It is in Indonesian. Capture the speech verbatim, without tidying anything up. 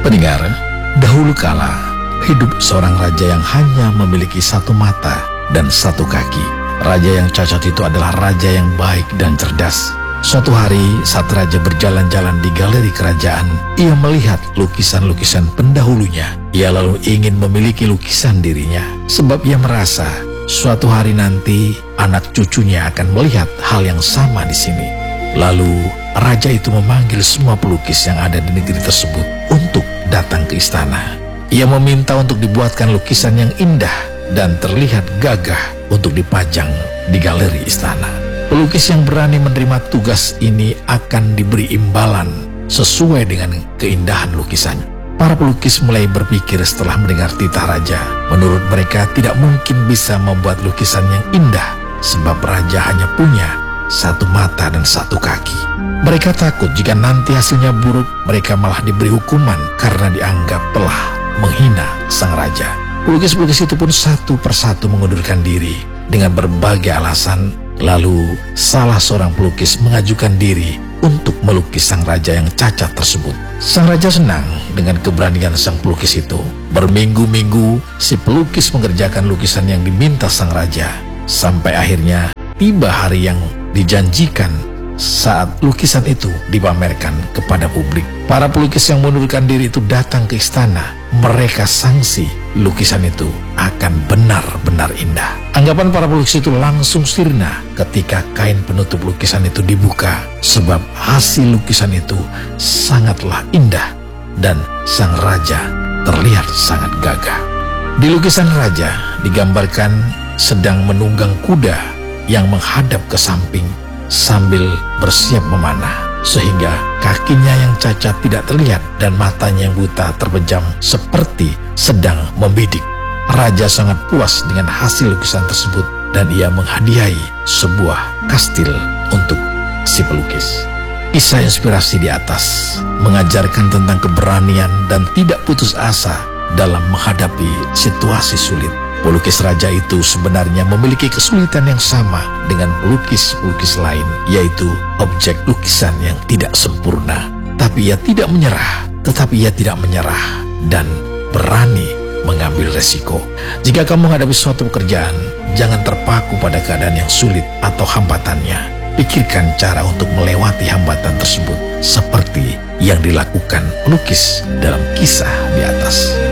Pendengar, dahulu kala hidup seorang raja yang hanya memiliki satu mata dan satu kaki. Raja yang cacat itu adalah raja yang baik dan cerdas. Suatu hari saat raja berjalan-jalan di galeri kerajaan, ia melihat lukisan-lukisan pendahulunya. Ia lalu ingin memiliki lukisan dirinya, sebab ia merasa suatu hari nanti anak cucunya akan melihat hal yang sama di sini. Lalu raja itu memanggil semua pelukis yang ada di negeri tersebut untuk datang ke istana. Ia meminta untuk dibuatkan lukisan yang indah dan terlihat gagah untuk dipajang di galeri istana. Pelukis yang berani menerima tugas ini akan diberi imbalan sesuai dengan keindahan lukisannya. Para pelukis mulai berpikir setelah mendengar titah raja. Menurut mereka tidak mungkin bisa membuat lukisan yang indah, sebab raja hanya punya satu mata dan satu kaki. Mereka takut jika nanti hasilnya buruk, mereka malah diberi hukuman karena dianggap telah menghina sang raja. Pelukis-pelukis itu pun satu persatu mengundurkan diri dengan berbagai alasan. Lalu salah seorang pelukis mengajukan diri untuk melukis sang raja yang cacat tersebut. Sang raja senang dengan keberanian sang pelukis itu. Berminggu-minggu si pelukis mengerjakan lukisan yang diminta sang raja, sampai akhirnya tiba hari yang dijanjikan saat lukisan itu dipamerkan kepada publik. Para pelukis yang mengundurkan diri itu datang ke istana. Mereka sangsi lukisan itu akan benar-benar indah. Anggapan para pelukis itu langsung sirna ketika kain penutup lukisan itu dibuka, sebab hasil lukisan itu sangatlah indah dan sang raja terlihat sangat gagah. Di lukisan raja digambarkan sedang menunggang kuda yang menghadap ke samping sambil bersiap memanah, sehingga kakinya yang cacat tidak terlihat dan matanya yang buta terpejam seperti sedang membidik. Raja sangat puas dengan hasil lukisan tersebut dan ia menghadiahi sebuah kastil untuk si pelukis. Kisah inspirasi di atas mengajarkan tentang keberanian dan tidak putus asa dalam menghadapi situasi sulit. Pelukis raja itu sebenarnya memiliki kesulitan yang sama dengan pelukis-pelukis lain, yaitu objek lukisan yang tidak sempurna. Tapi ia tidak menyerah, tetapi ia tidak menyerah dan berani mengambil resiko. Jika kamu menghadapi suatu pekerjaan, jangan terpaku pada keadaan yang sulit atau hambatannya. Pikirkan cara untuk melewati hambatan tersebut, seperti yang dilakukan pelukis dalam kisah di atas.